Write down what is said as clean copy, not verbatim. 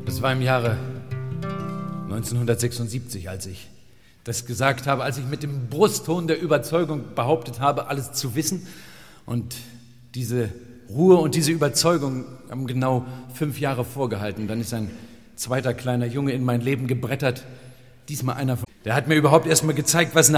Das war im Jahre 1976, als ich das gesagt habe, als ich mit dem Brustton der Überzeugung behauptet habe, alles zu wissen. Und diese Ruhe und diese Überzeugung haben genau 5 Jahre vorgehalten. Dann ist ein zweiter kleiner Junge in mein Leben gebrettert. Diesmal einer, der hat mir überhaupt erst mal gezeigt, was eine